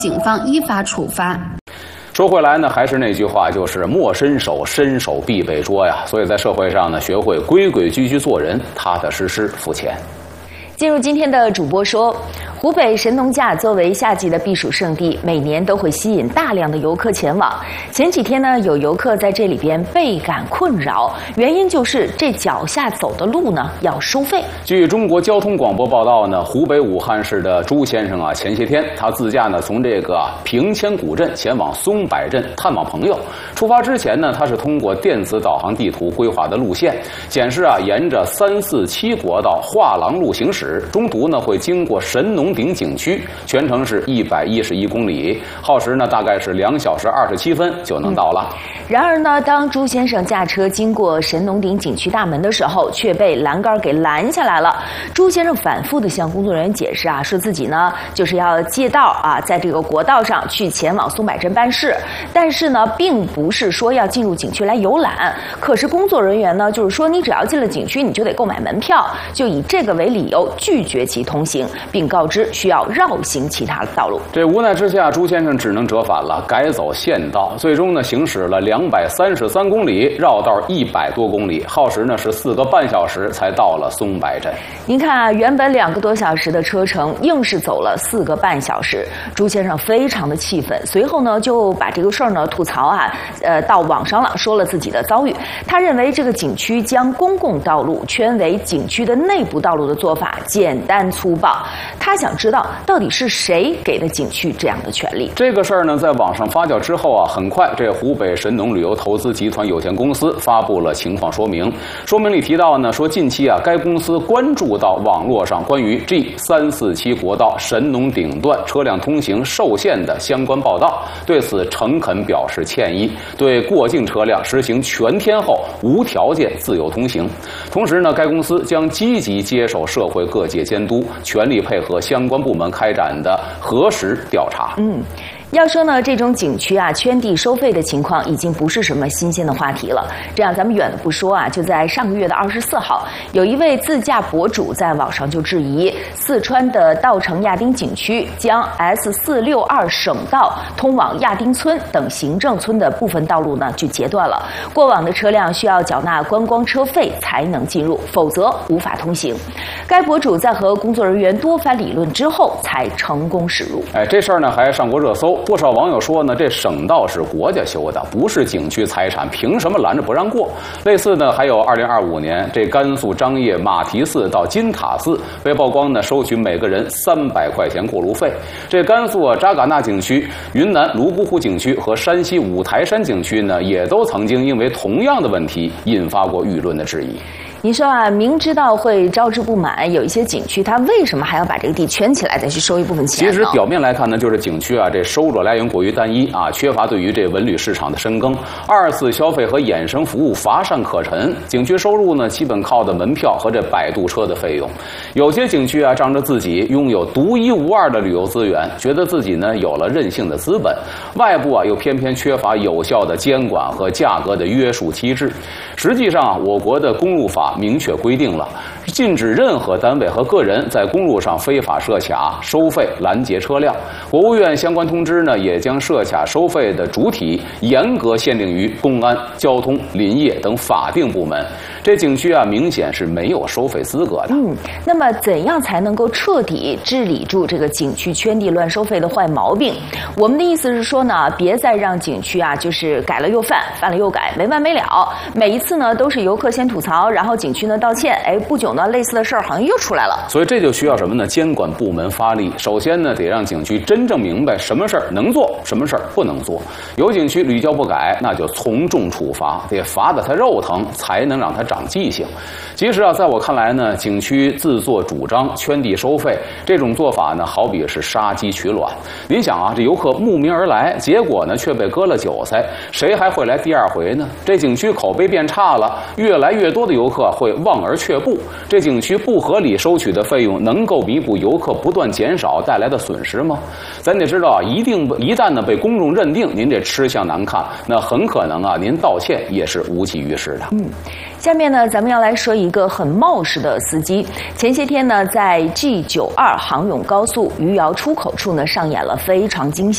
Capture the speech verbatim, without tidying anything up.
警方依法处罚。 说回来呢，还是那句话，就是莫伸手，伸手必被捉呀。所以在社会上呢，学会规规矩矩做人，踏踏实实付钱。 进入今天的主播说，湖北神农架作为夏季的避暑胜地，每年都会吸引大量的游客前往。前几天呢，有游客在这里边倍感困扰，原因就是这脚下走的路呢要收费。 据中国交通广播报道呢，湖北武汉市的朱先生啊，前些天他自驾呢从这个平千古镇前往松柏镇探望朋友。出发之前呢，他是通过电子导航地图规划的路线，显示啊，沿着三四七国道画廊路行驶。中途呢会经过神农顶景区，全程是一百一十一公里，耗时呢大概是两小时二十七分就能到了。 嗯、然而呢，当朱先生驾车经过神农顶景区大门的时候，却被栏杆给拦下来了。朱先生反复的向工作人员解释啊，说自己呢就是要借道啊，在这个国道上去前往松柏镇办事，但是呢，并不是说要进入景区来游览。可是工作人员呢，就是说你只要进了景区，你就得购买门票，就以这个为理由。拒绝其通行，并告知需要绕行其他的道路。 这无奈之下，朱先生只能折返了，改走县道。最终呢，行驶了两百三十三公里，绕道一百多公里，耗时呢是四个半小时才到了松柏镇。 您看啊，原本两个多小时的车程，硬是走了四个半小时。朱先生非常的气愤，随后呢就把这个事儿呢吐槽啊，呃，到网上了，说了自己的遭遇。他认为这个景区将公共道路圈为景区的内部道路的做法简单粗暴，他想知道到底是谁给的景区这样的权利。 这个事儿呢，在网上发酵之后啊，很快这湖北神农旅游投资集团有限公司发布了情况说明。说明里提到呢，说近期啊，该公司关注到网络上关于 G 三四七国道神农顶段车辆通行受限的相关报道，对此诚恳表示歉意，对过境车辆实行全天候无条件自由通行。同时呢，该公司将积极接受社会各界监督，全力配合相关部门开展的核实调查。 嗯。要说呢，这种景区啊圈地收费的情况已经不是什么新鲜的话题了。这样咱们远的不说啊，就在上个月的二十四号，有一位自驾博主在网上就质疑四川的稻城亚丁景区将 S 四六二省道通往亚丁村等行政村的部分道路呢就截断了，过往的车辆需要缴纳观光车费才能进入，否则无法通行。该博主在和工作人员多番理论之后，才成功驶入。 哎，这事儿呢还上过热搜。不少网友说呢，这省道是国家修的，不是景区财产，凭什么拦着不让过？类似呢，还有二零二五年这甘肃张掖马蹄寺到金塔寺被曝光呢，收取每个人三百块钱过路费。这甘肃啊扎尕那景区、云南泸沽湖景区和山西五台山景区呢，也都曾经因为同样的问题引发过舆论的质疑。 你说啊，明知道会招致不满，有一些景区它为什么还要把这个地圈起来，再去收一部分钱呢？ 其实表面来看呢，就是景区啊这收入来源过于单一啊，缺乏对于这文旅市场的深耕，二次消费和衍生服务乏善可陈。景区收入呢，基本靠的门票和这摆渡车的费用。有些景区啊，仗着自己拥有独一无二的旅游资源，觉得自己呢有了任性的资本，外部啊又偏偏缺乏有效的监管和价格的约束机制。实际上啊，我国的公路法明确规定了，禁止任何单位和个人在公路上非法设卡、收费、拦截车辆。国务院相关通知呢，也将设卡收费的主体严格限定于公安、交通、林业等法定部门。这景区啊，明显是没有收费资格的。 嗯，那么怎样才能够彻底治理住这个景区圈地乱收费的坏毛病？我们的意思是说呢，别再让景区啊，就是改了又犯，犯了又改，没完没了。每一次呢，都是游客先吐槽，然后景区呢道歉，哎，不久呢，类似的事儿好像又出来了。 所以这就需要什么呢？监管部门发力。首先呢，得让景区真正明白什么事儿能做，什么事儿不能做。有景区屡教不改，那就从重处罚，得罚得他肉疼，才能让他长记性。其实啊，在我看来呢，景区自作主张圈地收费这种做法呢，好比是杀鸡取卵。您想啊，这游客慕名而来，结果呢却被割了韭菜，谁还会来第二回呢？这景区口碑变差了，越来越多的游客会望而却步。这景区不合理收取的费用，能够弥补游客不断减少带来的损失吗？咱得知道啊，一定一旦呢被公众认定您这吃相难看，那很可能啊，您道歉也是无济于事的。 嗯。下面呢，咱们要来说一个很冒失的司机。前些天呢，在 G 九二杭甬高速余姚出口处呢，上演了非常惊险